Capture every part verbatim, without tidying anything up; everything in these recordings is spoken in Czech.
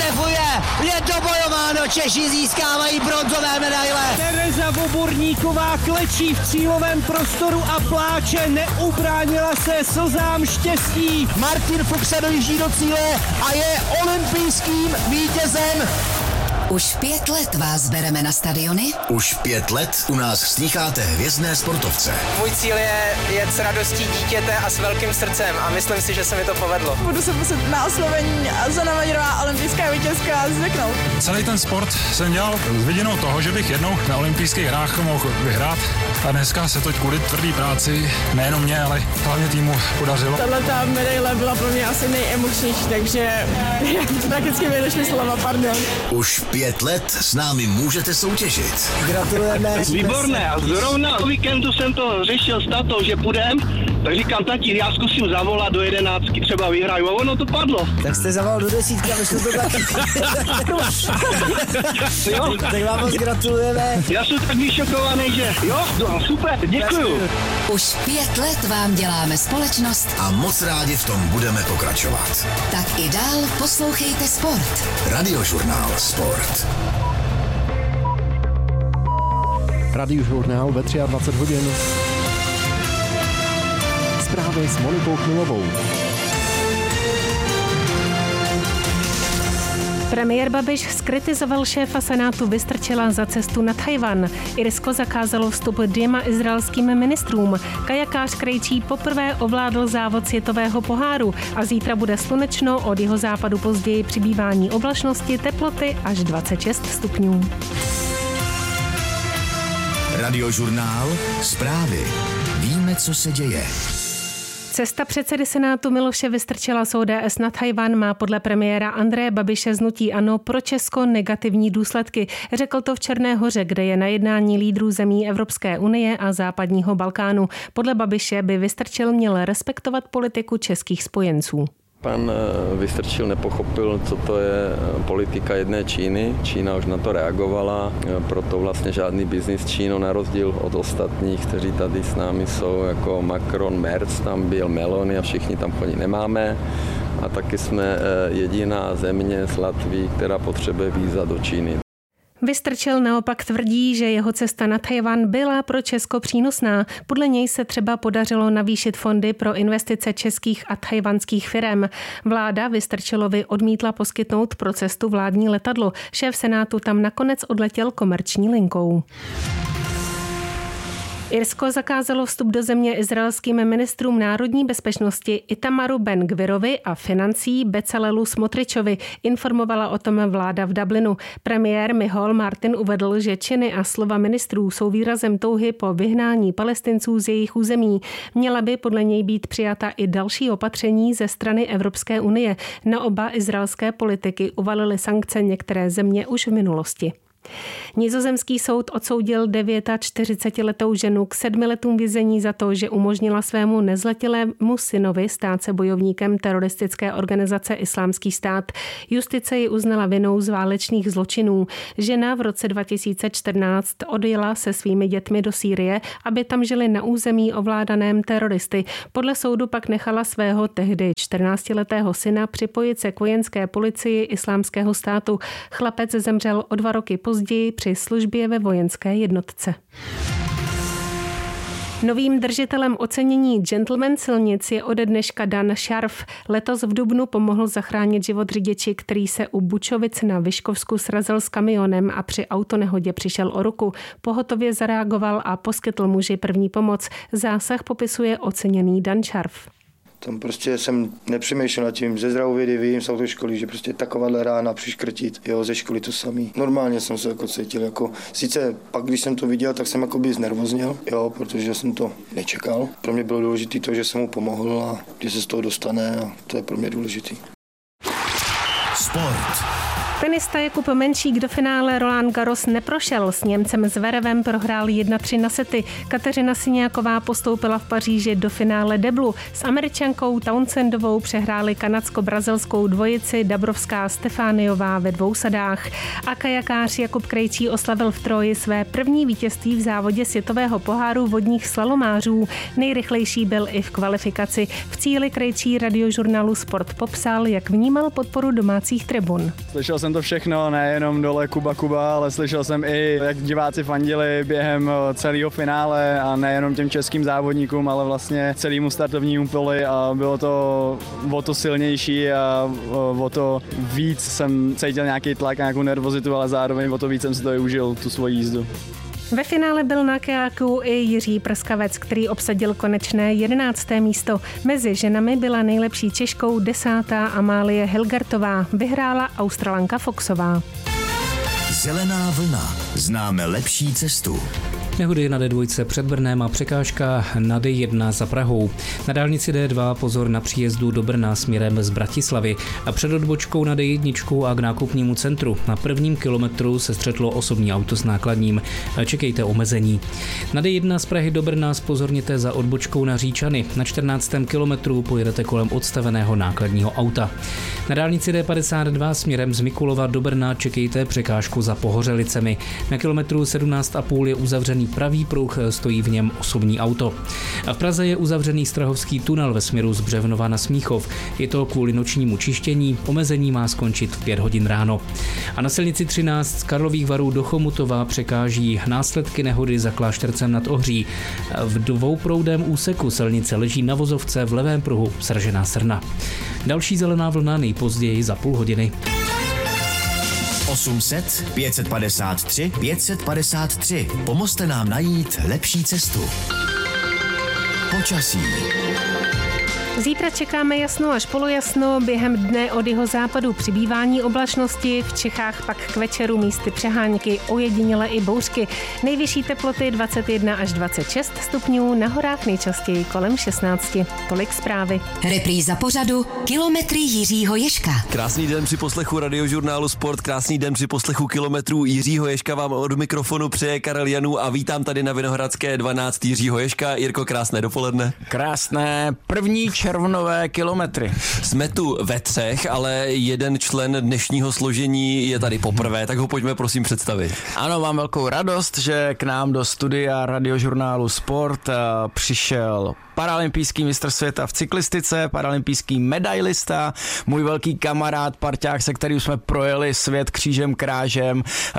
trefuje, je to bojováno, Češi získávají bronzové medaile. Tereza Voborníková klečí v cílovém prostoru a pláče, neubránila se slzám štěstí. Martin Fuchs dojíždí do cíle a je olympijským vítězem. Už pět let vás bereme na stadiony. Už pět let u nás slýcháte hvězdné sportovce. Můj cíl je jet s radostí dítěte a s velkým srdcem a myslím si, že se mi to povedlo. Budu se muset na oslovení Zuzana Maďarová, olympijská vítězka, zvyknout. Celý ten sport jsem dělal s vidinou toho, že bych jednou na olympijských hrách mohl vyhrát. A dneska se to kvůli tvrdý práci nejenom mě, ale hlavně týmu podařilo. Tahle ta medaile byla pro mě asi nejemočnější, takže prakticky mi došly slova, pardon. Už pět let s námi můžete soutěžit. Gratulujeme. Výborné, a zrovna o víkendu jsem to řešil s tatou, že půjdem, tak říkám, tati, já zkusím zavolat do jedenáctky, třeba vyhraju, a ono to padlo. Tak jste zavolal do desítky a vyšlo to taky. Jo? Tak vám moc gratulujeme. Já jsem tak vyšokovaný, že jo, no, super, děkuju. Už pět let vám děláme společnost A moc rádi v tom budeme pokračovat. tak i dál poslouchejte sport. Radiožurnál Sport. Radiožurnál ve dvacet tři hodin. Zprávy s Monikou Chmilovou. Premiér Babiš zkritizoval šéfa Senátu Vystrčila za cestu na Tchaj-wan. Irsko zakázalo vstup dvěma izraelským ministrům. Kajakář Krejčí poprvé ovládl závod světového poháru a zítra bude slunečno, od jeho západu později přibývání oblačnosti, teploty až dvacet šest stupňů. Radiožurnál Zprávy. Víme, co se děje. Cesta předsedy Senátu Miloše Vystrčila z O D S na Tchaj-wan má podle premiéra Andreje Babiše z hnutí ANO pro Česko negativní důsledky. Řekl to v Černé Hoře, kde je na jednání lídrů zemí Evropské unie a západního Balkánu. Podle Babiše by Vystrčil měl respektovat politiku českých spojenců. Pan Vystrčil nepochopil, co to je politika jedné Číny. Čína už na to reagovala, proto vlastně žádný biznis s Čínou, na rozdíl od ostatních, kteří tady s námi jsou, jako Macron, Merz, tam byl Meloni a všichni tam chodí nemáme. A taky jsme jediná země z Latvii, která potřebuje víza do Číny. Vystrčil naopak tvrdí, že jeho cesta na Tchaj-wan byla pro Česko přínosná. Podle něj se třeba podařilo navýšit fondy pro investice českých a tchajwanských firem. Vláda Vystrčilovi odmítla poskytnout pro cestu vládní letadlo. Šéf Senátu tam nakonec odletěl komerční linkou. Irsko zakázalo vstup do země izraelským ministrům národní bezpečnosti Itamaru Ben-Gvirovi a financí Becalelu Smotričovi, informovala o tom vláda v Dublinu. Premiér Michal Martin uvedl, že činy a slova ministrů jsou výrazem touhy po vyhnání Palestinců z jejich území. Měla by podle něj být přijata i další opatření ze strany Evropské unie. Na oba izraelské politiky uvalily sankce některé země už v minulosti. Nizozemský soud odsoudil čtyřicetidevítiletou ženu k sedmi letům vězení za to, že umožnila svému nezletilému synovi stát se bojovníkem teroristické organizace Islámský stát. Justice ji uznala vinou z válečných zločinů. Žena v roce dva tisíce čtrnáct odjela se svými dětmi do Sýrie, aby tam žili na území ovládaném teroristy. Podle soudu pak nechala svého tehdy čtrnáctiletého syna připojit se k vojenské policii Islámského státu. Chlapec zemřel o dva roky později při službě ve vojenské jednotce. Novým držitelem ocenění Gentleman silnic je ode dneška Dan Šarf. Letos v dubnu pomohl zachránit život řidiči, který se u Bučovic na Vyškovsku srazil s kamionem a při autonehodě přišel o ruku. Pohotově zareagoval a poskytl muži první pomoc. Zásah popisuje oceněný Dan Šarf. Tam prostě jsem nepřemýšlel nad tím, ze zdravovědy vím z autoškoly, že prostě takováhle rána přiškrtit, jo, ze školy to samý. Normálně jsem se jako cítil, jako, sice pak, když jsem to viděl, tak jsem jako by znervozněl, jo, protože jsem to nečekal. Pro mě bylo důležité to, že jsem mu pomohl a že se z toho dostane a to je pro mě důležitý. Sport. Tenista Jakub Menšík do finále Roland Garros neprošel. S Němcem Zverevem prohrál jedna tři na sety. Kateřina Siňáková postoupila v Paříži do finále deblu. S Američankou Townsendovou přehráli kanadsko-brazilskou dvojici Dabrovská Stefániová ve dvou sadách. A kajakář Jakub Krejčí oslavil v Troji své první vítězství v závodě světového poháru vodních slalomářů. Nejrychlejší byl i v kvalifikaci. V cíli Krejčí radiožurnálu Sport popsal, jak vnímal podporu domácích tribun. Slyšel jsem to všechno, nejenom dole Kuba Kuba, ale slyšel jsem i, jak diváci fandili během celého finále a nejenom těm českým závodníkům, ale vlastně celému startovnímu poli a bylo to o to silnější a o to víc jsem cítil nějaký tlak, nějakou nervozitu, ale zároveň o to víc jsem si to i užil, tu svoji jízdu. Ve finále byl na kajaku i Jiří Prskavec, který obsadil konečné jedenácté místo. Mezi ženami byla nejlepší Češkou desátá Amálie Hilgertová. Vyhrála Australanka Foxová. Zelená vlna. Známe lepší cestu. Nehody na D dva před Brnem a překážka na D jedna za Prahou. Na dálnici D dva pozor na příjezdu do Brna směrem z Bratislavy a před odbočkou na D jedna a k nákupnímu centru. Na prvním kilometru se střetlo osobní auto s nákladním. Čekejte omezení. Na D jedna z Prahy do Brna zpozorněte za odbočkou na Říčany. Na čtrnáctém kilometru pojedete kolem odstaveného nákladního auta. Na dálnici D padesát dva směrem z Mikulova do Brna čekejte překážku za Pohořelicemi. Na kilometru sedmnáct a půl je uzavřený pravý pruh, stojí v něm osobní auto. A v Praze je uzavřený Strahovský tunel ve směru z Břevnova na Smíchov. Je to kvůli nočnímu čištění, omezení má skončit v pět hodin ráno. A na silnici třináct z Karlových Varů do Chomutova překáží následky nehody za Kláštercem nad Ohří. V dvouproudém úseku silnice leží na vozovce v levém pruhu sražená srna. Další zelená vlna nejpozději za půl hodiny. osm set, pět set padesát tři, pět set padesát tři. Pomozte nám najít lepší cestu. Počasí. Zítra čekáme jasno až polojasno, během dne od jeho západu přibývání oblačnosti, v Čechách pak k večeru místy přehánky, ojediněle i bouřky. Nejvyšší teploty dvacet jedna až dvacet šest stupňů, na horách nejčastěji kolem šestnáct. Tolik zprávy. Repríza pořadu Kilometry Jiřího Ježka. Krásný den při poslechu radiožurnálu Sport, krásný den při poslechu kilometrů Jiřího Ježka vám od mikrofonu přeje Karel Janů a vítám tady na Vinohradské dvanáct Jiřího Ježka. Jirko, krásné dopoledne. Krásné první červnové kilometry. Jsme tu ve třech, ale jeden člen dnešního složení je tady poprvé, tak ho pojďme prosím představit. Ano, mám velkou radost, že k nám do studia radiožurnálu Sport přišel paralympijský mistr světa v cyklistice, paralympijský medailista, můj velký kamarád, parťák, se kterým jsme projeli svět křížem krážem,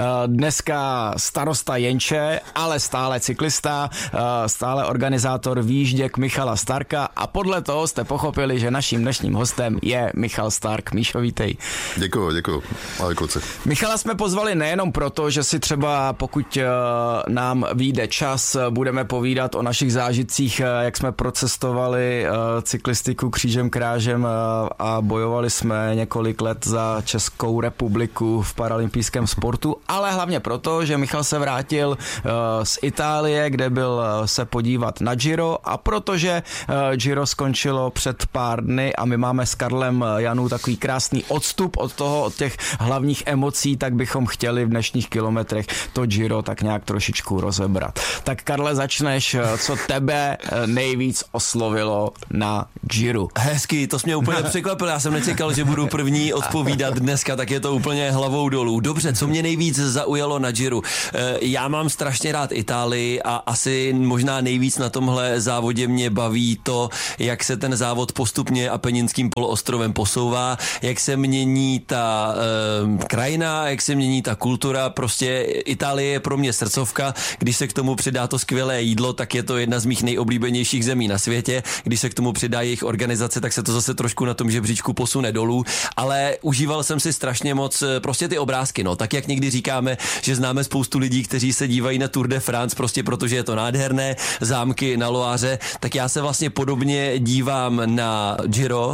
dneska starosta Jenče, ale stále cyklista, stále organizátor výjížděk Michala Starka a podle toho jste pochopili, že naším dnešním hostem je Michal Stark. Míšo, vítej. Děkuju, děkuju. Ahoj kluci. Michala jsme pozvali nejenom proto, že si třeba pokud nám vyjde čas, budeme povídat o našich zážitcích, jak jsme procestovali cyklistiku křížem krážem a bojovali jsme několik let za Českou republiku v paralympijském sportu, ale hlavně proto, že Michal se vrátil z Itálie, kde byl se podívat na Giro a protože Giro skončilo před pár dny a my máme s Karlem Janů takový krásný odstup od toho, od těch hlavních emocí, tak bychom chtěli v dnešních kilometrech to Giro tak nějak trošičku rozebrat. Tak Karle, začneš, co tebe nejvíc oslovilo na Giro? Hezky, to jsi mě úplně překvapil, já jsem nečekal, že budu první odpovídat dneska, tak je to úplně hlavou dolů. Dobře, co mě nejvíc zaujalo na Giro? Já mám strašně rád Itálii a asi možná nejvíc na tomhle závodě mě baví to, jak se ten závod postupně Apeninským poloostrovem posouvá, jak se mění ta e, krajina, jak se mění ta kultura, prostě Itálie je pro mě srdcovka, když se k tomu přidá to skvělé jídlo, tak je to jedna z mých nejoblíbenějších zemí na světě, když se k tomu přidá jejich organizace, tak se to zase trošku na tom žebříčku posune dolů, ale užíval jsem si strašně moc prostě ty obrázky, no, tak jak někdy říkáme, že známe spoustu lidí, kteří se dívají na Tour de France prostě protože je to nádherné, zámky na Loáře, tak já se vlastně podobně dívám na Giro.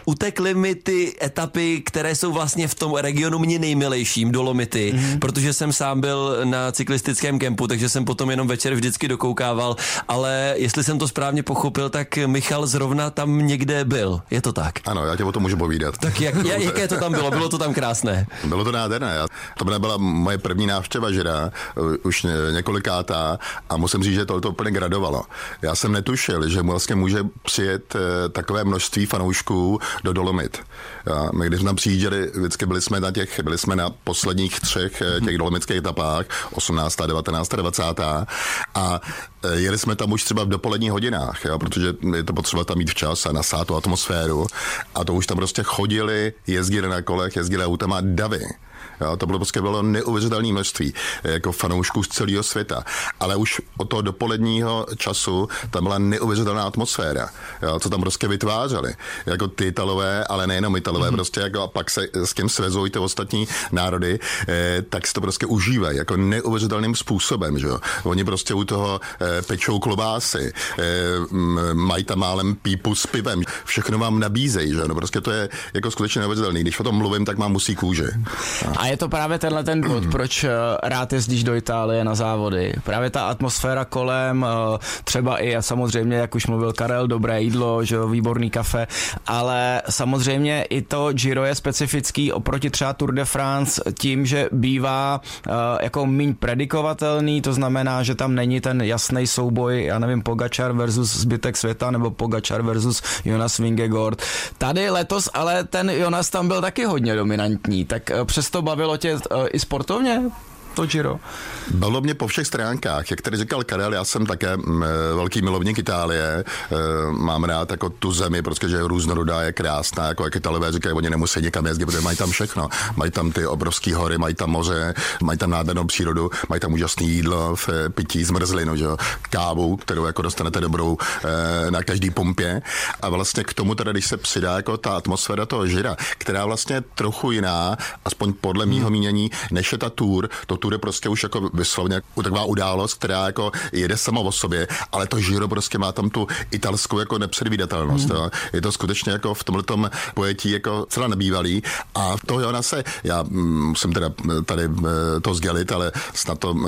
utekly mi ty etapy, které jsou vlastně v tom regionu mě nejmilejším, Dolomity, mm-hmm. protože jsem sám byl na cyklistickém kempu, takže jsem potom jenom večer vždycky dokoukával, ale jestli jsem to správně pochopil, tak Michal zrovna tam někde byl. Je to tak? Ano, já tě o tom můžu povídat. Tak jak, jaké to tam bylo? Bylo to tam krásné? Bylo to nádherné. To byla moje první návštěva Žira, už několikátá, a musím říct, že to, to úplně gradovalo. Já jsem netušil, že vlastně může přijet takové množství fanoušků do Dolomit. Já, my když jsme tam přijížděli, vždycky byli jsme na těch, byli jsme na posledních třech těch dolomitských etapách, osmnáctá, devatenáctá, dvacátá a jeli jsme tam už třeba v dopoledních hodinách, jo, protože je to potřeba tam mít včas a nasát tu atmosféru a to už tam prostě chodili, jezdili na kolech, jezdili autama davy. Jo, to bylo prostě bylo neuvěřitelné množství jako fanoušků z celého světa. Ale už od toho dopoledního času tam byla neuvěřitelná atmosféra, jo, co tam prostě vytvářeli. Jako ty Italové, ale nejenom Italové, mm-hmm. prostě jako a pak se s tím svezují ty ostatní národy, eh, tak si to prostě užívají jako neuvěřitelným způsobem. Že jo. Oni prostě u toho eh, pečou klobásy, eh, mají tam málem pípu s pivem, všechno vám nabízejí. Že? No, prostě to je jako skutečně neuvěřitelný. Když o tom mluvím, tak mám musí kůži. A je to právě tenhle ten důvod, proč rád jezdíš do Itálie na závody. Právě ta atmosféra kolem, třeba i a samozřejmě, jak už mluvil Karel, dobré jídlo, že výborný kafe, ale samozřejmě i to Giro je specifický oproti třeba Tour de France tím, že bývá jako míň predikovatelný, to znamená, že tam není ten jasný souboj, já nevím, Pogačar versus zbytek světa, nebo Pogačar versus Jonas Vingegaard. Tady letos ale ten Jonas tam byl taky hodně dominantní, tak přesto bavilo tě uh, i sportovně to Giro? Bavilo mě po všech stránkách. Jak tady říkal Karel, já jsem také m, velký milovník Itálie. E, mám rád jako tu zemi, protože je různorodá, je krásná, jako jak Italové říkají, oni nemusí někam jezdit, protože mají tam všechno. Mají tam ty obrovské hory, mají tam moře, mají tam nádhernou přírodu, mají tam úžasné jídlo, v pití, zmrzlinu, že? Kávu, kterou jako dostanete dobrou e, na každý pumpě. A vlastně k tomu teda, když se přidá jako ta atmosféra toho Gira, která vlastně je trochu jiná, aspoň podle mýho mínění, než je ta Tour. To Tour je prostě už jako vyslovně taková událost, která jako jede sama o sobě, ale to Giro prostě má tam tu italskou jako nepředvídatelnost. Mm. Je to skutečně jako v tomhletom pojetí jako celá nebývalý a to ona se, já musím teda tady to sdělit, ale snad to uh,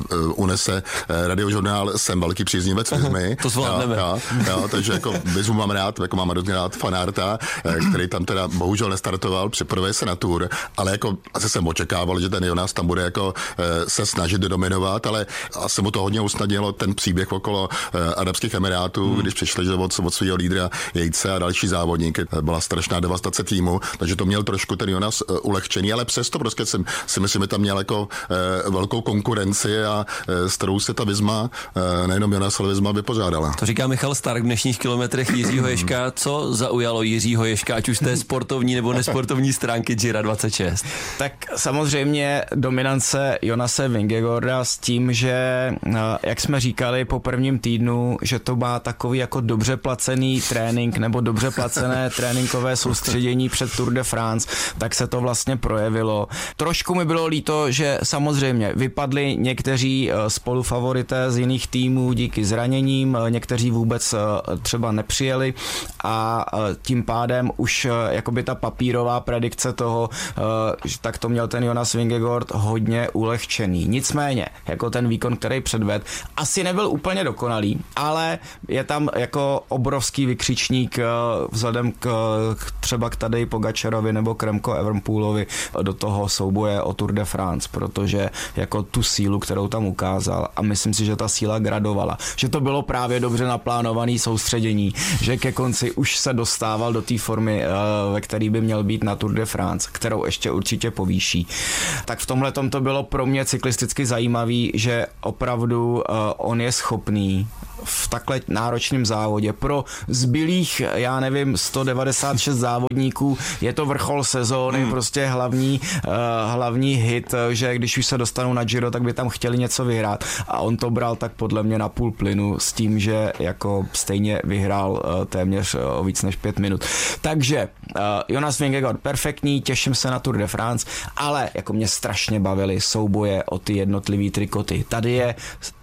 unese Radiožurnál, jsem velký příznivec Vizmy. To zvládneme. Já, já, já, takže jako Vizmu mám rád, jako mám hrozně rád fanárta, který tam teda bohužel nestartoval, připravuje se na Tour, ale jako asi jsem očekával, že ten Jonas tam bude jako se snažit dominovat, ale asi mu to hodně usnadnilo ten příběh okolo Arabských Emirátů, hmm. když přišli že od, od svého lídra Jejce a další závodníky. Byla strašná devastace týmu, takže to měl trošku ten Jonas ulehčený, ale přesto prostě si, si myslím, že tam měl jako eh, velkou konkurenci a eh, s kterou se ta Vizma, eh, nejenom Jonas, ale Vizma vypořádala. To říká Michal Stark v dnešních kilometrech Jiřího Ježka. Co zaujalo Jiřího Ježka, ať už z té sportovní nebo nesportovní stránky Gira dvacet šest? Tak samozřejmě dominance Jonase Vingegaarda s tím, že jak jsme říkali po prvním týdnu, že to má takový jako dobře placený trénink nebo dobře placené tréninkové soustředění před Tour de France, tak se to vlastně projevilo. Trošku mi bylo líto, že samozřejmě vypadli někteří spolufavorité z jiných týmů díky zraněním, někteří vůbec třeba nepřijeli a tím pádem už jakoby ta papírová predikce toho, tak to měl ten Jonas Vingegaard hodně ulehčený. Nicméně, jako ten výkon, který předved, asi nebyl úplně dokonalý, ale je tam jako obrovský vykřičník vzhledem k, k třeba k tady Pogačarovi nebo k Remco Evenepoelovi do toho souboje o Tour de France, protože jako tu sílu, kterou tam ukázal a myslím si, že ta síla gradovala, že to bylo právě dobře naplánované soustředění, že ke konci už se dostával do té formy, ve který by měl být na Tour de France, kterou ještě určitě povýší. Tak v tomhle tom to bylo pro mě cyklisticky zajímavý, že opravdu uh, on je schopný v takhle náročném závodě pro zbylých, já nevím, sto devadesát šest závodníků, je to vrchol sezóny, hmm. prostě hlavní, uh, hlavní hit, že když už se dostanou na Giro, tak by tam chtěli něco vyhrát a on to bral tak podle mě na půl plynu s tím, že jako stejně vyhrál uh, téměř uh, o víc než pět minut. Takže uh, Jonas Vingegaard perfektní, těším se na Tour de France, ale jako mě strašně bavily souboje o ty jednotlivý trikoty. Tady je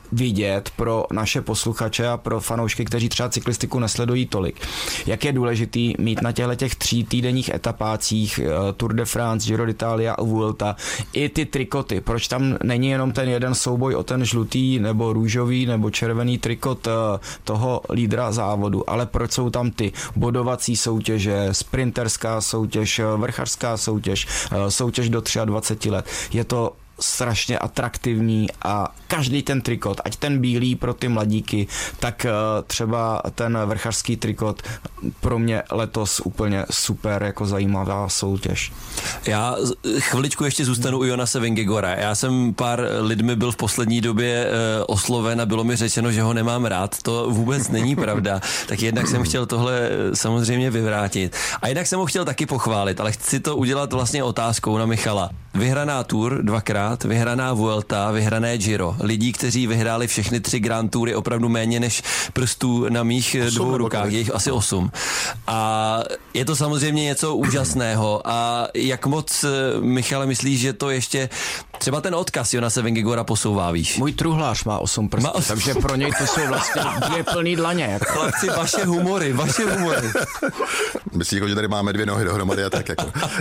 vidět pro naše posluchače a pro fanoušky, kteří třeba cyklistiku nesledují tolik. Jak je důležitý mít na těchto těch tří týdenních etapácích Tour de France, Giro d'Italia a Vuelta i ty trikoty. Proč tam není jenom ten jeden souboj o ten žlutý nebo růžový nebo červený trikot toho lídra závodu, ale proč jsou tam ty bodovací soutěže, sprinterská soutěž, vrchařská soutěž, soutěž do dvacet tři let. Je to strašně atraktivní a každý ten trikot, ať ten bílý pro ty mladíky, tak třeba ten vrchařský trikot pro mě letos úplně super jako zajímavá soutěž. Já chviličku ještě zůstanu u Jonase Vingegaarda. Já jsem pár lidmi byl v poslední době osloven a bylo mi řečeno, že ho nemám rád. To vůbec není pravda. Tak jednak jsem chtěl tohle samozřejmě vyvrátit. A jednak jsem ho chtěl taky pochválit, ale chci to udělat vlastně otázkou na Michala. Vyhraná Tour dvakrát, vyhraná Vuelta, vyhrané Giro. Lidí, kteří vyhráli všechny tři Grand Toury, opravdu méně než prstů na mých dvou rukách, je jich asi osm. A je to samozřejmě něco úžasného. A jak moc, Michale, myslíš, že to ještě třeba ten odkaz Jonase Vingegaarda posouvá, víš? Můj truhlář má osm prstů, má os... takže pro něj to jsou vlastně dvě plný dlaně. Chlapci, vaše humory, vaše humory. Myslíš, že tady máme dvě nohy dohromady a tak jako.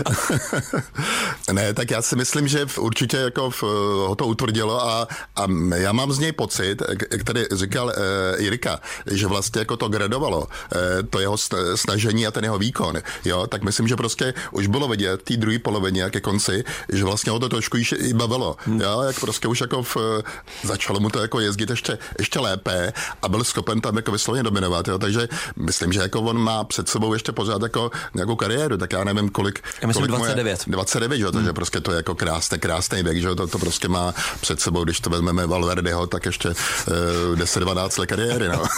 Ne, tak já si myslím, že určitě jako ho to utvrdilo a, a já mám z něj pocit, jak tady říkal e, Jirka, že vlastně jako to gradovalo, e, to jeho snažení a ten jeho výkon, jo, tak myslím, že prostě už bylo vidět té druhé polovině ke konci, že vlastně ho to trošku i bavilo, hmm. jo, jak prostě už jako v, začalo mu to jako jezdit ještě, ještě lépe a byl schopen tam jako vyslovně dominovat, jo, takže myslím, že jako on má před sebou ještě pořád jako nějakou kariéru, tak já nevím kolik. Já myslím kolik dvacet devět. dvacet devět, jo, takže hmm. prostě to je jako krásný, krásný věk, že jo, to, to prostě má před sebou, když to vezmeme Valverdeho, tak ještě uh, deset dvanáct let kariéry, no.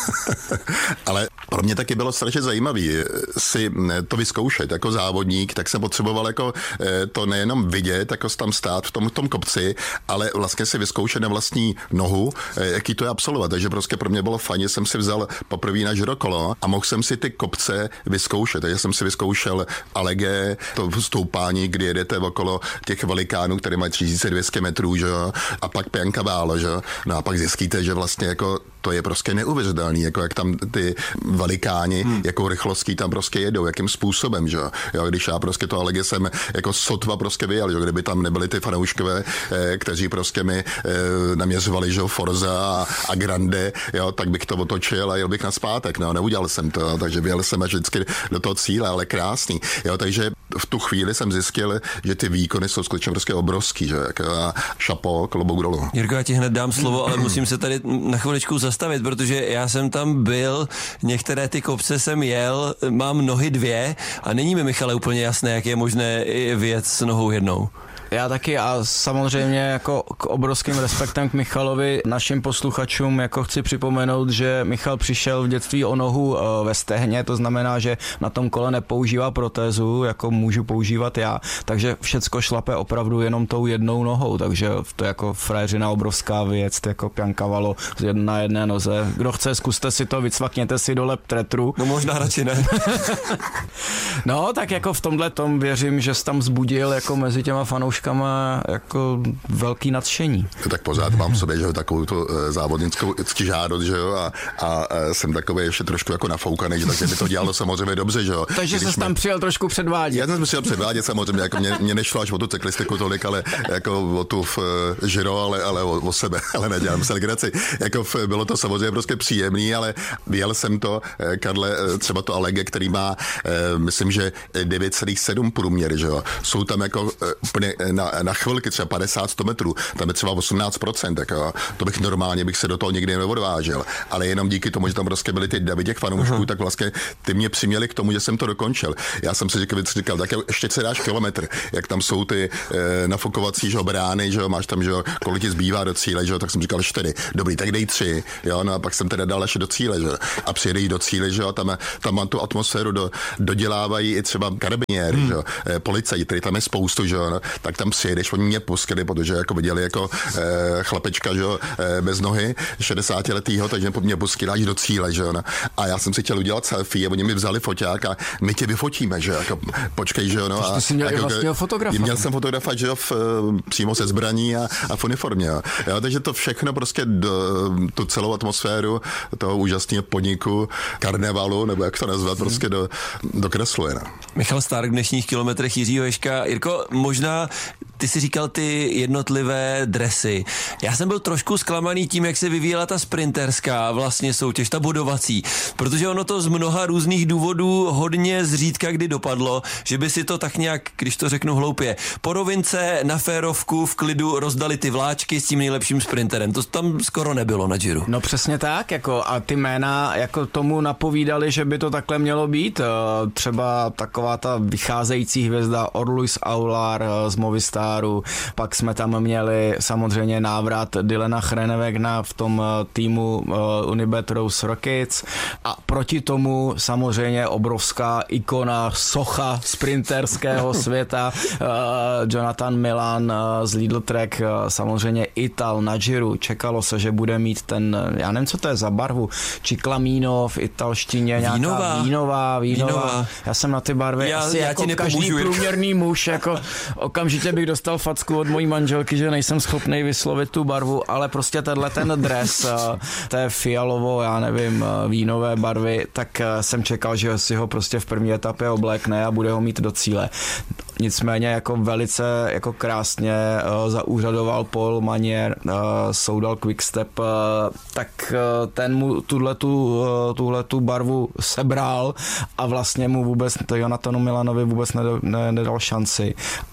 Ale pro mě taky bylo strašně zajímavý si to vyzkoušet jako závodník, tak jsem potřeboval jako to nejenom vidět, jako tam stát v tom, v tom kopci, ale vlastně si vyzkoušet na vlastní nohu, jaký to je absolvovat. Takže prostě pro mě bylo fajn, že jsem si vzal poprvé na žirokolo a mohl jsem si ty kopce vyzkoušet. Takže jsem si vyzkoušel Alege, to stoupání, kdy jedete okolo těch velikánů, které mají tři tisíce dvě stě metrů, že jo, a pak Piancavallo, že jo. No a pak zjistíte, že vlastně jako to je prostě neuvěřitelný, jako jak tam ty velikáni, hmm. jakou rychlostí tam prostě jedou, jakým způsobem, že jo. Když já prostě to Alege jsem jako sotva prostě vyjel, že kdyby tam nebyli ty fanouškové, eh, kteří prostě mi eh, naměřovali, že jo, Forza a, a Grande, jo, tak bych to otočil a jel bych nazpátek, no, neudělal jsem to, takže vyjel jsem až vždycky do toho cíle, ale krásný, jo, takže v tu chvíli jsem zjistil, že ty výkony jsou skutečně prostě obrovský, že jako a šapo, klobouk dolů. Jirko, já ti hned dám slovo, ale musím se tady na chviličku zastavit, protože já jsem tam byl, některé ty kopce jsem jel, mám nohy dvě a není mi, Michale, úplně jasné, jak je možné vyjet s nohou jednou. Já taky a samozřejmě jako k obrovským respektem k Michalovi, našim posluchačům jako chci připomenout, že Michal přišel v dětství o nohu ve stehně, to znamená, že na tom kole nepoužívá protézu, jako můžu používat já, takže všecko šlape opravdu jenom tou jednou nohou, takže to je jako frajeřina obrovská věc, to jako Piancavallo na jedné noze. Kdo chce, zkuste si to, vycvakněte si dole tretru. No možná radši ne. No, tak jako v tomhle tom věřím, že jsi tam vzbudil jako mezi těma fanouškama jako velký nadšení. Tak pořád mám v sobě, že jo, takovou tu závodnickou ctižádost, že jo, a, a jsem takový ještě trošku jako nafoukaný, že takže by to dělalo samozřejmě dobře, že jo. Takže jsi jsme... tam přijel trošku předvádět. Já jsem přijel předvádět samozřejmě, jako mě, mě nešlo až o tu cyklistiku tolik, ale jako o tu v Giro, ale, ale o, o sebe, ale nedělám se legraci. Jako v, bylo to samozřejmě prostě příjemný, ale vyjel jsem to, Karle, třeba to Alege, který má, myslím, že devět celá sedm průměr, že jo. Jsou tam jako úplně na, na chvilky třeba padesát sto metrů, tam je třeba osmnáct procent, tak jo. To bych normálně bych se do toho nikdy neodvážil, ale jenom díky tomu, že tam prostě byly ty davy těch fanoušků, uh-huh. tak vlastně ty mě přiměli k tomu, že jsem to dokončil. Já jsem si říkal, říkal tak ještě se dáš kilometr, jak tam jsou ty e, nafukovací, že brány, že jo, máš tam, že jo, kolik ti zbývá do cíle, že jo, tak jsem říkal čtyři, dobrý, tak dej tři, jo, no a pak jsem teda dal ještě do cíle, že jo, a přijedeš do cíle, že jo, tam, tam mám tu atmosféru, do, dodělávají i třeba karabiniéry, hmm. že jo, e, policajti, který tam je spoustu, že jo, no, tak tam přijedeš, oni mě pustili, protože jako viděli jako eh, chlapečka, že jo, eh, bez nohy, šedesátiletýho, takže mě pustili až do cíle, že jo. No. A já jsem si chtěl udělat selfie a oni mi vzali foťák a my tě vyfotíme, že jo, jako počkej, že jo. No, a ty jsi měl i vlastního fotografa. Měl jsem fotografa, že jo, v, přímo se zbraní a, a v uniformě, jo. Jo, takže to všechno prostě do, tu celou atmosféru toho úžasného podniku, karnevalu, nebo jak to nazvat, hmm. prostě do, dokresluje. No. Michal Stark v dnešních kilometrech Jiřího Ježka. Jirko, možná ty si říkal ty jednotlivé dresy. Já jsem byl trošku zklamaný tím, jak se vyvíjela ta sprinterská vlastně soutěž, ta bodovací, protože ono to z mnoha různých důvodů hodně zřídka kdy dopadlo, že by si to tak nějak, když to řeknu hloupě, po rovince na férovku v klidu rozdali ty vláčky s tím nejlepším sprinterem. To tam skoro nebylo na Giro. No přesně tak, jako a ty jména jako tomu napovídali, že by to takhle mělo být. Třeba taková ta vycházející hvězda Orluis Aular z Movistaru, pak jsme tam měli samozřejmě návrat Dylana Groenewegna v tom týmu Unibet Rose Rockets a proti tomu samozřejmě obrovská ikona, socha sprinterského světa Jonathan Milan z Lidl Trek, samozřejmě Ital na Giro. Čekalo se, že bude mít ten, já nevím, co to je za barvu, čiklamíno v italštině, nějaká vínová, vínová, vínová. vínová. Já jsem na ty barvy já, asi já jako každý průměrný muž, jako okamžitě bych dostal facku od mojí manželky, že nejsem schopný vyslovit tu barvu, ale prostě tenhle ten dres, té fialovo, já nevím, vínové barvy, tak jsem čekal, že si ho prostě v první etapě oblékne a bude ho mít do cíle. Nicméně jako velice jako krásně uh, zaúřadoval Paul Manier, uh, Soudal Quickstep, uh, tak uh, ten mu tuhletu, uh, tuhletu barvu sebral a vlastně mu vůbec, to Jonathanu Milanovi vůbec nedal, ne, nedal šanci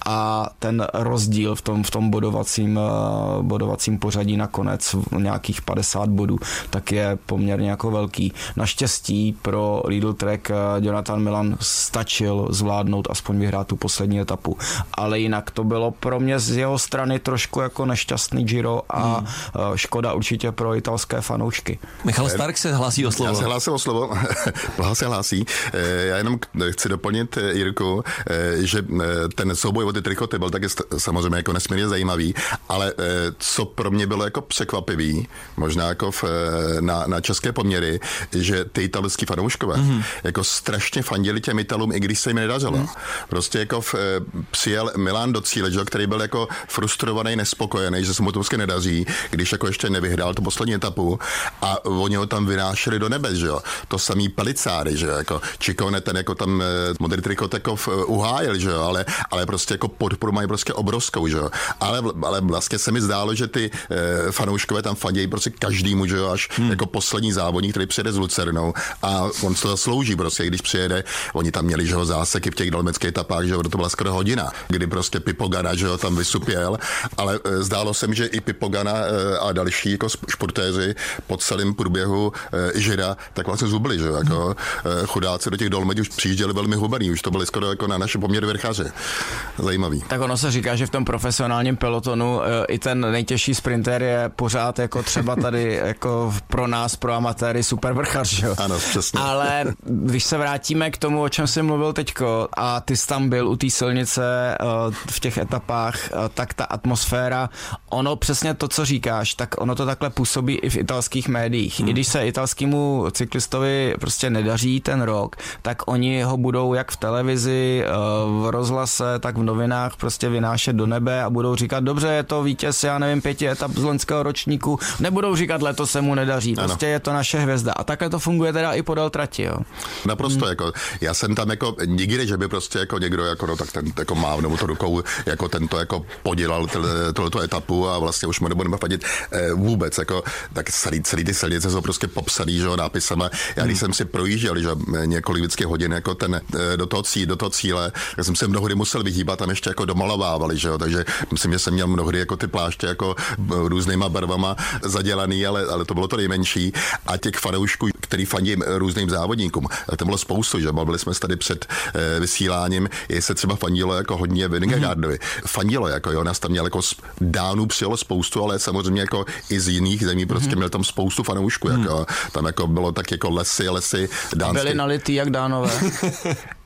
a ten rozdíl v tom, v tom bodovacím, uh, bodovacím pořadí nakonec nějakých padesát bodů, tak je poměrně jako velký. Naštěstí pro Lidl Trek uh, Jonathan Milan stačil zvládnout aspoň vyhrát tu poslední etapu, ale jinak to bylo pro mě z jeho strany trošku jako nešťastný Giro a hmm. škoda určitě pro italské fanoušky. Michal Stark se hlásí o slovo. Já se hlásím o slovo, Blaha se hlásí. Já jenom chci doplnit, Jirku, že ten souboj o ty trikoty byl taky samozřejmě jako nesmírně zajímavý, ale co pro mě bylo jako překvapivý, možná jako v, na, na české poměry, že ty italský fanouškové hmm. jako strašně fandili těm Italům, i když se jim nedařilo. Hmm. Prostě jako v, přijel Milan do cíle, že, který byl jako frustrovaný, nespokojený, že se mu to prostě nedaří, když jako ještě nevyhrál tu poslední etapu a oni ho tam vynášeli do nebes, že jo. To samý Pelicáry, že jo, jako Ciccone ten jako tam modrý trikot jako uhájil, že jo, ale, ale prostě jako podporu mají prostě obrovskou, že jo. Ale, ale vlastně se mi zdálo, že ty e, fanouškové tam fandějí prostě každýmu, že jo, až hmm. jako poslední závodník, který přijede s Lucernou a on to zaslouží prostě, když přijede, oni tam měli, že jo, záseky v těch dalmeckých etapách, že jo, to byla skoro hodina, kdy prostě Pipogana, že jo, tam vysupěl, ale e, zdálo se mi, že i Pipogana e, a další jako športéři po celém průběhu e, Žira tak vlastně zubli, že jo, jako e, chudáci do těch Dolmedí už přijížděli velmi hubený, už to byli skoro jako na naše poměry vrchaři. Zajímavý. Tak ono se říká, že v tom profesionálním pelotonu e, i ten nejtěžší sprinter je pořád jako třeba tady jako pro nás, pro amatéry super vrchař, že jo. Ano, přesně. Ale když se vrátíme k tomu, o čem jsem mluvil teďko a ty jsi tam byl u té silnice v těch etapách, tak ta atmosféra, ono přesně to, co říkáš, tak ono to takhle působí i v italských médiích. Hmm. I když se italskému cyklistovi prostě nedaří ten rok, tak oni ho budou jak v televizi, v rozhlase, tak v novinách prostě vynášet do nebe a budou říkat, dobře, je to vítěz, já nevím, pěti etap z loňského ročníku, nebudou říkat, letos se mu nedaří, prostě ano. Je to naše hvězda. A takhle to funguje teda i podél trati, jo. Naprosto, hmm. jako, já jsem tam jako nikdy, že by prostě jako někdo jako, no, tak ten jako mávnou to rukou, jako tento jako podělal tohleto etapu a vlastně už mu nebudeme fadit e, vůbec, jako, tak celý, celý ty silnice jsou prostě popsaný, že jo, nápisama. Já když hmm. jsem si projížděl, že několik vždycky hodin jako ten e, do toho, cí, do toho cíle, tak jsem se mnohdy musel vyhýbat, tam ještě jako domalovávali, že jo, takže myslím, že jsem měl mnohdy jako ty pláště jako různýma barvama zadělaný, ale, ale to bylo to nejmenší a těch fanoušků, který fandí různým závodníkům, to bylo spoustu, že byli jsme tady před e, vysíláním, je se třeba fandilo jako hodně Vingegaardovi. Mm-hmm. Fandilo, jako jo, nás tam měl jako Dánů přijelo spoustu, ale samozřejmě jako i z jiných zemí prostě mm-hmm. měl tam spoustu fanoušků, mm-hmm. jako tam jako bylo tak jako lesy, lesy dánské. Byli nalitý jak Dánové.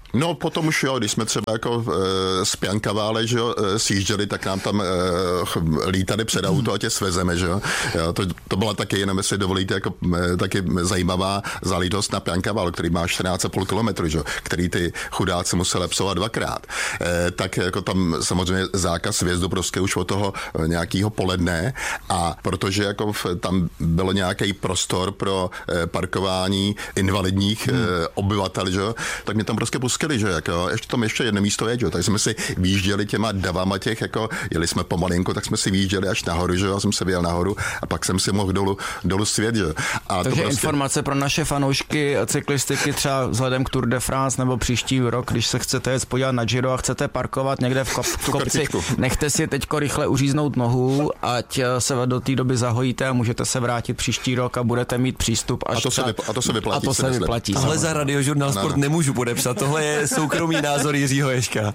No potom už jo, když jsme třeba jako e, z Piancavále, že jo, e, sjížděli, tak nám tam e, lítali před auto a tě svezeme, že jo. jo to, to byla taky, jenom jestli dovolíte, jako e, taky zajímavá záležitost na Piancavál, který má čtrnáct celá pět kilometru, že jo, který ty chudáci museli psovat dvakrát. E, tak jako tam samozřejmě zákaz vjezdu prostě už od toho nějakého poledne a protože jako v, tam bylo nějaký prostor pro e, parkování invalidních hmm. e, obyvatel, že jo, tak mě tam prostě pustili, že jako, ještě tam ještě jedno místo je, že jo, tak jsme si výjížděli těma davama těch, jako, jeli jsme pomalinku, tak jsme si výjížděli až nahoru, že jo, já jsem se vyjel nahoru a pak jsem si mohl dolů, dolů svět, že jo. A takže to prostě... informace pro naše fanoušky cyklistiky třeba vzhledem k Tour de France nebo příští rok, když se chcete jet podívat na Giro a chcete parkovat někde v, kop, v kopci, nechte si teďko rychle uříznout nohu, ať se do té doby zahojíte a můžete se vrátit příští rok a budete mít přístup až a to se, vypl- a to se vyplatí. A to se vyplatí. Ale za Radiožurnál Sport nemůžu podepsat, tohle je soukromý názor Jiřího Ježka.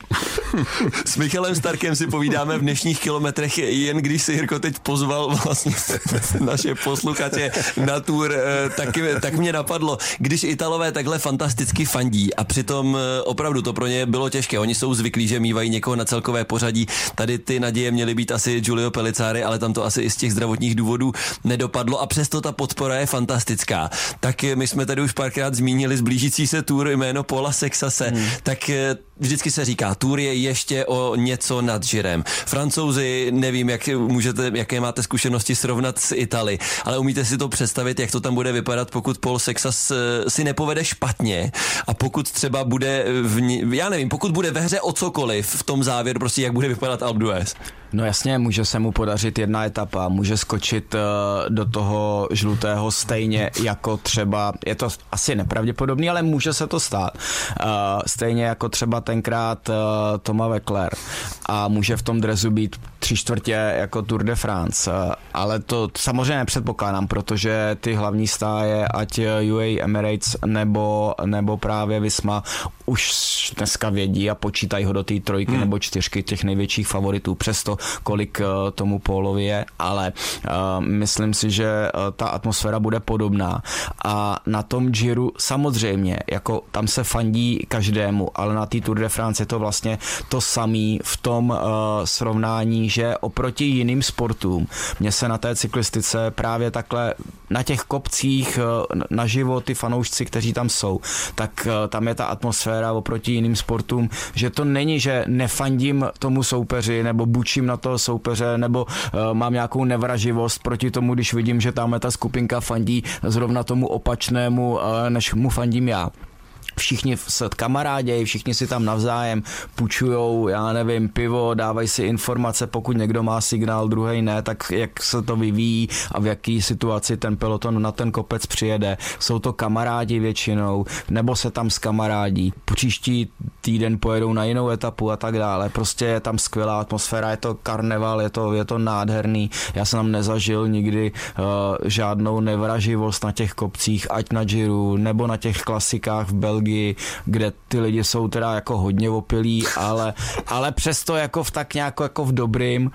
S Michalem Starkem si povídáme v dnešních kilometrech, jen když si Jirko teď pozval vlastně naše posluchače na Tour, tak, tak mě napadlo, když Italové takhle fantasticky fandí a přitom opravdu to pro ně bylo těžké, oni jsou zvyklí, že mívají někoho na celkové pořadí, tady ty naděje měly být asi Giulio Pellizzari, ale tam to asi i z těch zdravotních důvodů nedopadlo a přesto ta podpora je fantastická. Tak my jsme tady už párkrát zmínili zblížící se Tour jméno Paula Sexase, hmm. tak vždycky se říká, Tour je ještě o něco nad Girem. Francouzi, nevím, jak můžete, jaké máte zkušenosti srovnat s Itali, ale umíte si to představit, jak to tam bude vypadat, pokud Paul Sexas si nepovede špatně a pokud třeba bude, v, já nevím, pokud bude ve hře o cokoliv v tom závěru, prostě jak bude vypadat Alpe d'Huez. No jasně, může se mu podařit jedna etapa, může skočit uh, do toho žlutého stejně jako třeba, je to asi nepravděpodobný, ale může se to stát. Uh, stejně jako třeba tenkrát uh, Thomas Voeckler a může v tom dresu být tři čtvrtě jako Tour de France, uh, ale to samozřejmě nepředpokládám, protože ty hlavní stáje, ať U A E Emirates nebo, nebo právě Visma, už dneska vědí a počítají ho do té trojky hmm. nebo čtyřky těch největších favoritů, přesto kolik uh, tomu Paulovi je, ale uh, myslím si, že uh, ta atmosféra bude podobná a na tom Giru samozřejmě, jako tam se fandí každému, ale na té Tour de France je to vlastně to samé v tom uh, srovnání, že oproti jiným sportům mě se na té cyklistice právě takhle na těch kopcích uh, naživo ty fanoušci, kteří tam jsou, tak uh, tam je ta atmosféra oproti jiným sportům, že to není, že nefandím tomu soupeři nebo bučím na toho soupeře nebo uh, mám nějakou nevraživost proti tomu, když vidím, že tam ta skupinka fandí zrovna tomu opačnému, uh, než mu fandím já. Všichni se kamarádějí, všichni si tam navzájem půjčujou, já nevím, pivo, dávají si informace, pokud někdo má signál, druhý ne, tak jak se to vyvíjí a v jaký situaci ten peloton na ten kopec přijede. Jsou to kamarádi většinou, nebo se tam skamarádí. Příští týden pojedou na jinou etapu a tak dále. Prostě je tam skvělá atmosféra, je to karneval, je to, je to nádherný. Já jsem tam nezažil nikdy uh, žádnou nevraživost na těch kopcích, ať na Giru, nebo na těch klasikách v Belgii, kde ty lidi jsou teda jako hodně opilí, ale, ale přesto jako v tak nějak jako v dobrým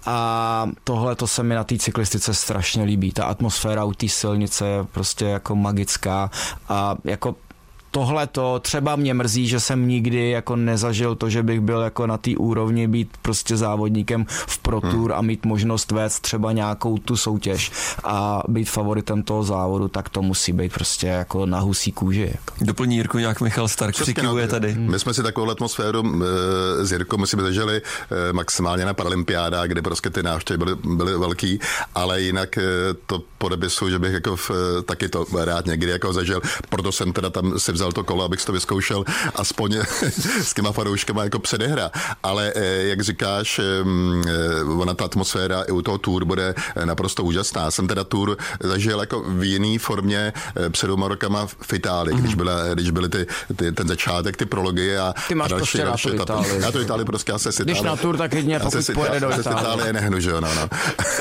a tohle to se mi na té cyklistice strašně líbí. Ta atmosféra u té silnice je prostě jako magická a jako tohle to třeba mě mrzí, že jsem nikdy jako nezažil to, že bych byl jako na té úrovni být prostě závodníkem v Pro Tour hmm. a mít možnost vést třeba nějakou tu soutěž a být favoritem toho závodu, tak to musí být prostě jako na husí kůži. Jako. Doplní Jirku nějak Michal Stark, přikivuje tady. My jsme si takovou atmosféru e, s Jirkou my si zažili e, maximálně na Paralympiádách, kde prostě ty návštěvy byly, byly velký, ale jinak e, to podepisu, že bych jako v, taky to rád někdy jako zažil, proto jsem teda tam si vzal to kolo, abych si to vyzkoušel aspoň s těma fanouškama jako předehra. Ale jak říkáš, ona ta atmosféra i u toho Tour bude naprosto úžasná. Jsem teda Tour zažil jako v jiný formě před dvěma rokama v Itálii, mm-hmm. když, byla, když byly ty, ty, ten začátek, ty prology a, ty máš a další, prostě další na to Itálii. Já to Itálii prostě já se s Když na Tour, tak jedině pokud si, pojede do Itálie. Itálie nehnu, že jo, no, no.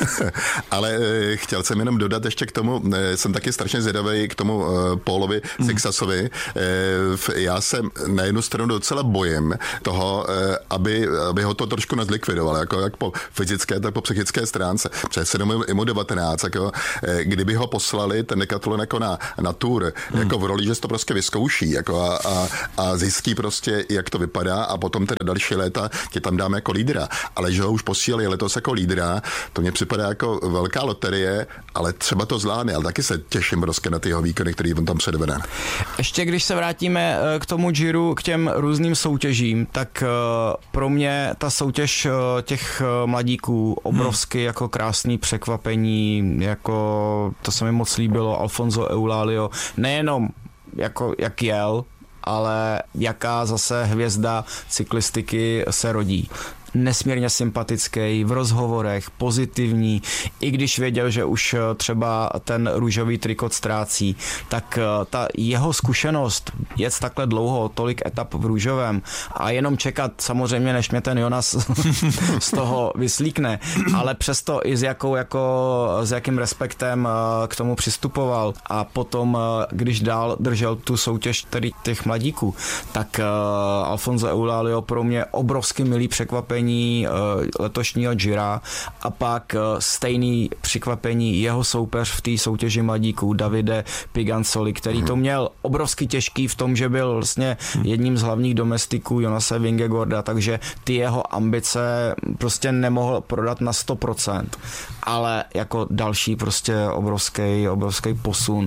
Ale chtěl jsem jenom dodat ještě k tomu, jsem taky strašně zvědavý k tomu Paulovi mm. Sexasovi, já se na jednu stranu docela bojím toho, aby, aby ho to trošku nezlikvidoval, jako jak po fyzické, tak po psychické stránce. Přes se i mu devatenáct, jako, kdyby ho poslali ten Decathlon jako na, na tour, hmm. jako v roli, že se to prostě vyzkouší jako a, a, a zjistí prostě, jak to vypadá a potom teda další léta tě tam dáme jako lídra. Ale že ho už posílali letos jako lídra, to mně připadá jako velká loterie, ale třeba to zvládne, ale taky se těším prostě na ty jeho výkony, který on tam předvede. Ještě když se vrátíme k tomu Giro, k těm různým soutěžím, tak pro mě ta soutěž těch mladíků obrovsky hmm. jako krásný překvapení, jako to se mi moc líbilo, Alfonso Eulalio, nejenom jako jak jel, ale jaká zase hvězda cyklistiky se rodí. Nesmírně sympatický, v rozhovorech, pozitivní, i když věděl, že už třeba ten růžový trikot ztrácí, tak ta jeho zkušenost jet takhle dlouho, tolik etap v růžovém a jenom čekat samozřejmě, než mě ten Jonas z toho vyslíkne, ale přesto i s jakou, jako, s jakým respektem k tomu přistupoval a potom, když dál držel tu soutěž tedy těch mladíků, tak Alfonso Eulalio pro mě obrovsky milý překvapení letošního Gira a pak stejný překvapení jeho soupeř v té soutěži mladíků Davide Pigansoli, který to měl obrovsky těžký v tom, že byl vlastně jedním z hlavních domestiků Jonase Vingegaarda, takže ty jeho ambice prostě nemohl prodat na sto procent, ale jako další prostě obrovský, obrovský posun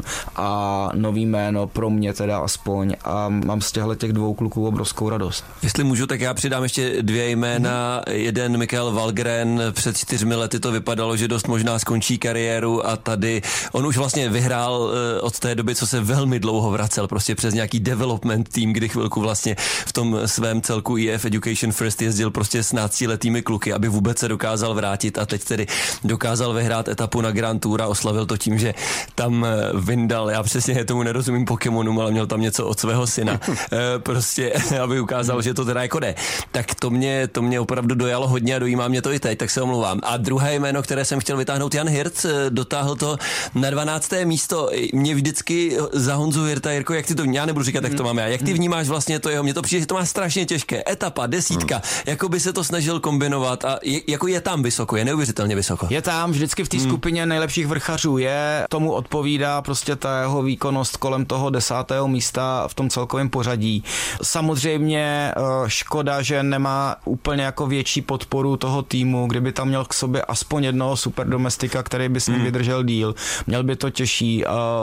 a nový jméno pro mě teda aspoň a mám z těchto těch dvou kluků obrovskou radost. Jestli můžu, tak já přidám ještě dvě jména. Jeden Mikael Valgren, před čtyřmi lety to vypadalo, že dost možná skončí kariéru a tady on už vlastně vyhrál od té doby, co se velmi dlouho vracel, prostě přes nějaký development tým, kdy chvilku vlastně v tom svém celku E F Education First jezdil prostě s náctiletými kluky, aby vůbec se dokázal vrátit a teď tedy dokázal vyhrát etapu na Grand Tour a oslavil to tím, že tam vyndal, já přesně tomu nerozumím Pokémonům, ale měl tam něco od svého syna, prostě aby ukázal, že to teda jako jde. Tak to mě, to mě opravdu dojalo hodně a dojímá mě to i teď, tak se omlouvám. A druhé jméno, které jsem chtěl vytáhnout, Jan Hirt, dotáhl to na dvanácté místo. Mě vždycky za Honzu Hirta, Jirko, jak ty to, já nebudu říkat, jak to mám já, jak ty vnímáš vlastně to jeho, mně to přijde, že to má strašně těžké. Etapa, desítka, jako by se to snažil kombinovat a je, jako je tam vysoko, je neuvěřitelně vysoko. Je tam vždycky v té skupině hmm. nejlepších vrchařů, je, tomu odpovídá prostě ta jeho výkonnost kolem toho desátého místa v tom celkovém pořadí. Samozřejmě škoda, že nemá úplně jako větší podporu toho týmu, kdyby tam měl k sobě aspoň jednoho superdomestika, který by s ním mm. vydržel díl. Měl by to těžší.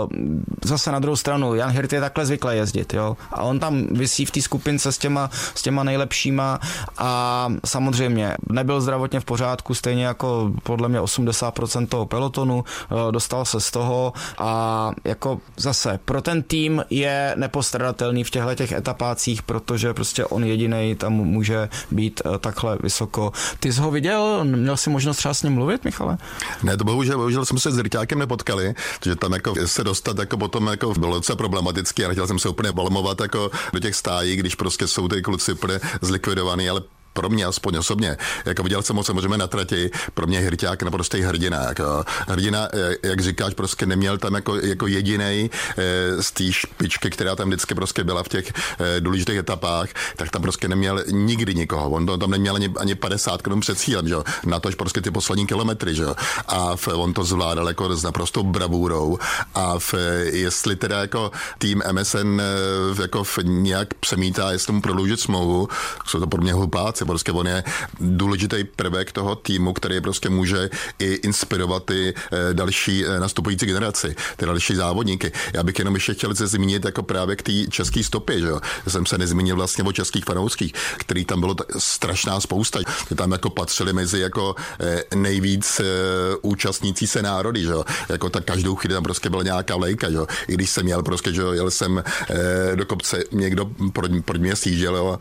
Zase na druhou stranu, Jan Hirt je takhle zvyklý jezdit, jo. A on tam visí v té skupince s těma, s těma nejlepšíma a samozřejmě nebyl zdravotně v pořádku, stejně jako podle mě osmdesát procent toho pelotonu, dostal se z toho a jako zase pro ten tým je nepostradatelný v těchto těch etapácích, protože prostě on jedinej tam může být takhle vysoko. Ty jsi ho viděl? Měl jsi možnost třeba s ním mluvit, Michale? Ne, to bohužel, bohužel jsme se s Ryťákem nepotkali, že tam jako se dostat jako potom jako bylo docela problematický a chtěl jsem se úplně balmovat jako do těch stájí, když prostě jsou ty kluci úplně zlikvidovaný, ale pro mě aspoň osobně, jako viděl jsem ho samozřejmě na trati, pro mě Hirťák naprostý hrdina. Jako hrdina, jak říkáš, prostě neměl tam jako, jako jedinej z té špičky, která tam vždycky prostě byla v těch důležitých etapách, tak tam prostě neměl nikdy nikoho. On tam neměl ani, ani padesát kilometrů před cílem, že? Natož prostě ty poslední kilometry, že? A v, on to zvládal jako s naprostou bravůrou. A v, jestli teda jako tým M S N jako v nějak přemítá, jestli mu prodloužit smlouvu, jsou to pro mě hlupáci. Prostě on je důležitý prvek toho týmu, který prostě může i inspirovat ty další nastupující generaci, ty další závodníky. Já bych jenom ještě chtěl se zmínit jako právě k té české stopě, že jo. Já jsem se nezmínil vlastně o českých fanoušcích, který tam bylo strašná spousta. Ty tam jako patřili mezi jako nejvíc účastnící se národy, že jo. Jako tak každou chvíli tam prostě byla nějaká vlajka, že jo. I když jsem jel prostě, že jo, jel jsem do kopce, někdo proti mě sjížděl, jo.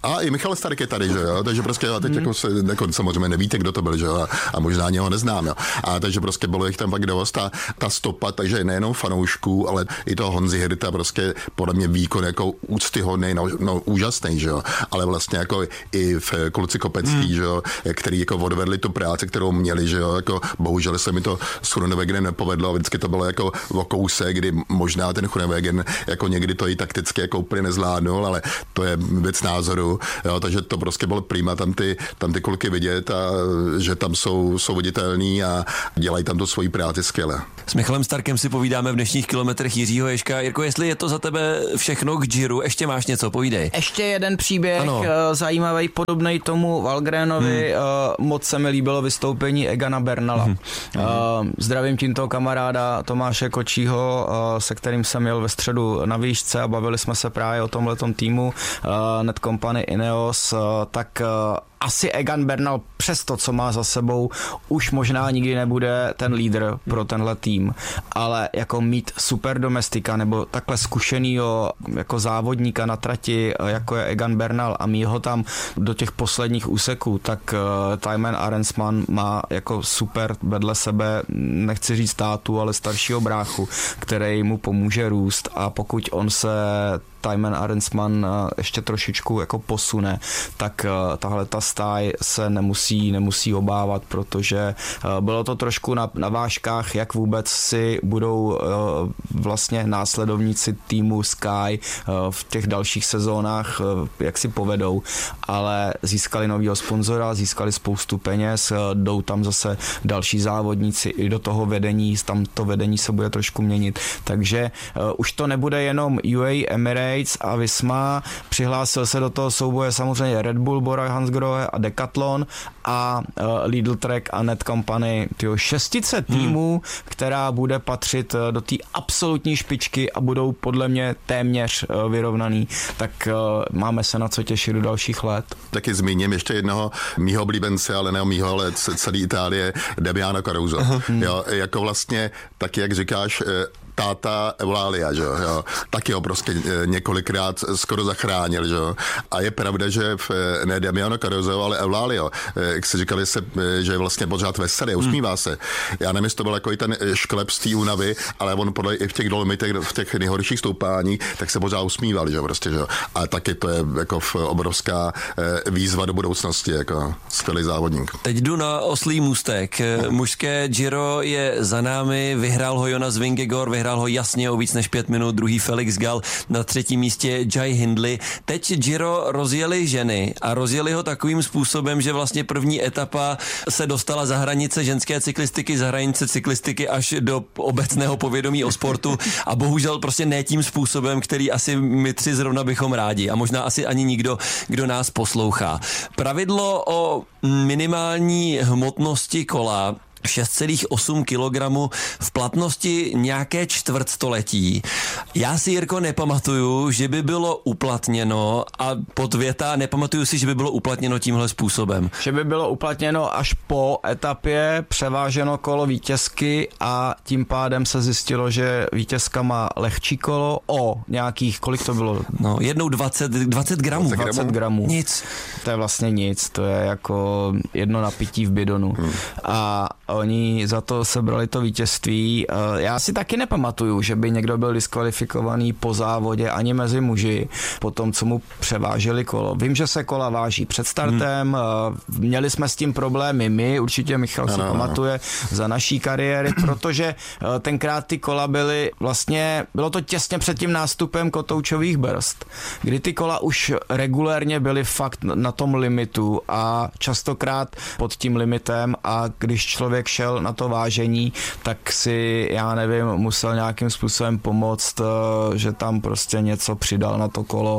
A i Michal Starek je tady, že jo, takže prostě a teď hmm. jako, se, jako samozřejmě nevíte, kdo to byl, že jo, a, a možná ani ho neznám, jo. A takže prostě bylo jich tam pak dost a ta stopa, takže nejenom fanoušků, ale i toho Honzi Hirta prostě podle mě výkon jako úctyhodný, no, no úžasný, že jo, ale vlastně jako i v kluci Kopecký, hmm. že jo, který jako odvedli tu práci, kterou měli, že jo, jako bohužel se mi to s Groenewegenem nepovedlo, vždycky to bylo jako o kouse, kdy možná ten Groenewegen jako někdy to i takticky jako úplně nezvládnul, ale to je věc názoru, jo, takže to prostě bylo prima tam ty, tam ty kluky vidět a že tam jsou, jsou viditelní a dělají tam tu svoji práci skvěle. S Michalem Starkem si povídáme v dnešních kilometrech Jiřího Ježka. Jirko, jestli je to za tebe všechno k Giro, ještě máš něco, povídej. Ještě jeden příběh, ano. Zajímavý, podobnej tomu Valgrénovi, hmm. moc se mi líbilo vystoupení Egana Bernala. Hmm. Zdravím tímto kamaráda Tomáše Kočího, se kterým jsem jel ve středu na výšce a bavili jsme se právě o tomhletom týmu Netcompany Ineos, tak asi Egan Bernal přes to, co má za sebou, už možná nikdy nebude ten lídr pro tenhle tým, ale jako mít super domestika nebo takhle zkušenýho jako závodníka na trati, jako je Egan Bernal a mít ho tam do těch posledních úseků, tak uh, Thymen Arensman má jako super vedle sebe, nechci říct tátu, ale staršího bráchu, který mu pomůže růst a pokud on se Thymen Arensman ještě trošičku jako posune, tak tahle ta stáj se nemusí, nemusí obávat, protože bylo to trošku na, na vážkách, jak vůbec si budou vlastně následovníci týmu Sky v těch dalších sezónách, jak si povedou, ale získali novýho sponzora, získali spoustu peněz, jdou tam zase další závodníci i do toho vedení, tam to vedení se bude trošku měnit, takže už to nebude jenom U A E Emirates a Visma, přihlásil se do toho souboje samozřejmě Red Bull, Bora Hansgrohe a Decathlon a uh, Lidl Trek a Netcompany, tyjo, šestice týmů, hmm. která bude patřit do té absolutní špičky a budou podle mě téměř uh, vyrovnaný, tak uh, máme se na co těšit do dalších let. Taky zmíním ještě jednoho mýho oblíbence, ale ne mýho, ale celý Itálie, Damiano Caruso. Hmm. Jo, jako vlastně, tak jak říkáš, táta Eulalia, že jo, taky ho prostě několikrát skoro zachránil, že jo. A je pravda, že v, ne Damiano Caruso, ale Eulalio, jak se říkali se, že je vlastně pořád veselý, usmívá hmm. se. Já nevím, jestli to byl jako i ten šklep z té únavy, ale on podle i v těch dolomitech, v těch nejhorších stoupáních, tak se pořád usmíval, že jo, prostě, že jo. A taky to je jako obrovská výzva do budoucnosti, jako skvělý závodník. Teď jdu na oslý můstek. Mužské Giro je za námi, vyhrál ho Jonas Vingegaard, vyhrál ho jasně o víc než pět minut, druhý Felix Gall, na třetím místě Jai Hindley. Teď Giro rozjeli ženy a rozjeli ho takovým způsobem, že vlastně první etapa se dostala za hranice ženské cyklistiky, za hranice cyklistiky až do obecného povědomí o sportu a bohužel prostě ne tím způsobem, který asi my tři zrovna bychom rádi a možná asi ani nikdo, kdo nás poslouchá. Pravidlo o minimální hmotnosti kola šest celá osm kilogramů v platnosti nějaké čtvrtstoletí. Já si, Jirko, nepamatuju, že by bylo uplatněno a podvěta, nepamatuju si, že by bylo uplatněno tímhle způsobem. Že by bylo uplatněno až po etapě, převáženo kolo vítězky a tím pádem se zjistilo, že vítězka má lehčí kolo o nějakých, kolik to bylo? No, jednou dvacet, dvacet gramů. dvacet gramů. Nic. To je vlastně nic, to je jako jedno napití v bidonu. Hmm. A oni za to sebrali to vítězství. Já si taky nepamatuju, že by někdo byl diskvalifikovaný po závodě ani mezi muži po tom, co mu převáželi kolo. Vím, že se kola váží před startem, hmm. měli jsme s tím problémy my, určitě Michal si pamatuje za naší kariéry, protože tenkrát ty kola byly vlastně, bylo to těsně před tím nástupem kotoučových brzd, kdy ty kola už regulérně byly fakt na tom limitu a častokrát pod tím limitem a když člověk šel na to vážení, tak si, já nevím, musel nějakým způsobem pomoct, že tam prostě něco přidal na to kolo,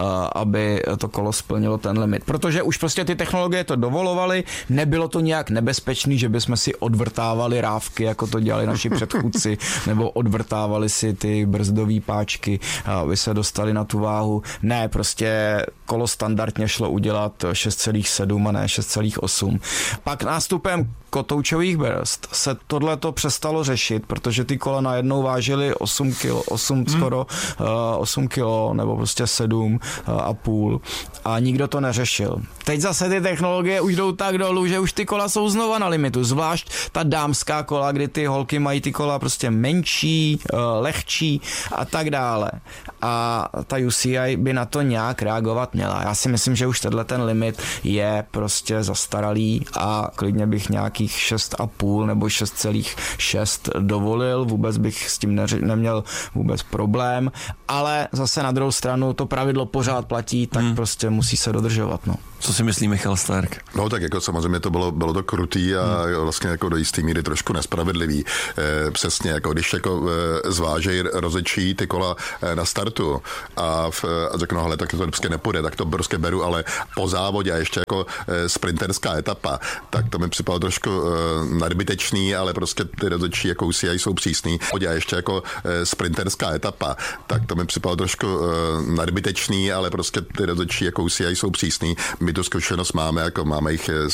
aby to kolo splnilo ten limit. Protože už prostě ty technologie to dovolovaly, nebylo to nějak nebezpečný, že bychom si odvrtávali rávky, jako to dělali naši předchůdci, nebo odvrtávali si ty brzdové páčky, aby se dostali na tu váhu. Ne, prostě kolo standardně šlo udělat šest celá sedm a ne šest celá osm. Pak nástupem kotoučových dlouhých brzd se tohleto přestalo řešit, protože ty kola najednou vážily osm kilo, osm hmm. skoro uh, osm kilo nebo prostě sedm uh, a půl a nikdo to neřešil. Teď zase ty technologie už jdou tak dolů, že už ty kola jsou znova na limitu, zvlášť ta dámská kola, kdy ty holky mají ty kola prostě menší, uh, lehčí a tak dále. A ta U C I by na to nějak reagovat měla. Já si myslím, že už tenhle ten limit je prostě zastaralý a klidně bych nějakých šest a půl nebo šest celá šest dovolil, vůbec bych s tím neři- neměl vůbec problém, ale zase na druhou stranu to pravidlo pořád platí, tak hmm. prostě musí se dodržovat. No. Co si myslí Michal Stark? No tak jako samozřejmě to bylo, bylo to krutý a hmm. vlastně jako do jistý míry trošku nespravedlivý. E, přesně, jako když jako e, zvážejí rozečí ty kola e, na startu a, v, a řeknou, hele, tak to prostě nepůjde, tak to prostě beru, ale po závodě a ještě jako e, sprinterská etapa, tak to mi připadalo trošku e, nadbytečný, ale prostě ty rozečí jako U C I jsou přísný. A ještě jako e, sprinterská etapa, tak to mi připadalo trošku e, nadbytečný, ale prostě ty rozečí jako U C I jsou přísný. My tu zkušenost máme, jako máme jich